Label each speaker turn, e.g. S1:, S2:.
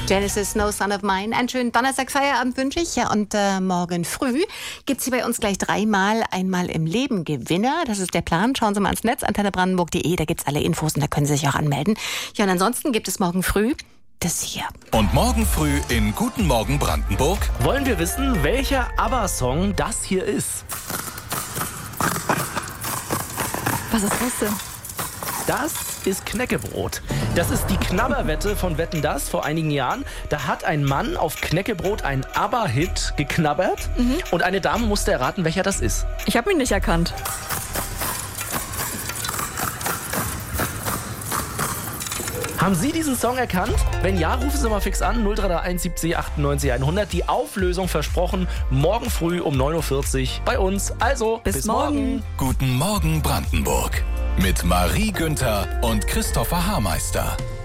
S1: Genesis, No Son of Mine. Einen schönen Donnerstag-Feierabend wünsche ich. Ja, und morgen früh gibt es hier bei uns gleich dreimal einmal im Leben Gewinner. Das ist der Plan. Schauen Sie mal ans Netz, antennebrandenburg.de. Da gibt es alle Infos und da können Sie sich auch anmelden. Ja, und ansonsten gibt es morgen früh das hier.
S2: Und morgen früh in Guten Morgen Brandenburg
S3: wollen wir wissen, welcher ABBA-Song das hier ist.
S4: Was ist das denn?
S3: Das ist Knäckebrot. Das ist die Knabberwette von Wetten, dass vor einigen Jahren. Da hat ein Mann auf Knäckebrot einen ABBA-Hit geknabbert und eine Dame musste erraten, welcher das ist.
S4: Ich habe ihn nicht erkannt.
S3: Haben Sie diesen Song erkannt? Wenn ja, rufen Sie mal fix an, 0331 70 98 100. Die Auflösung versprochen, morgen früh um 9.40 Uhr bei uns. Also, bis morgen.
S2: Guten Morgen Brandenburg mit Marie Günther und Christopher Haarmeister.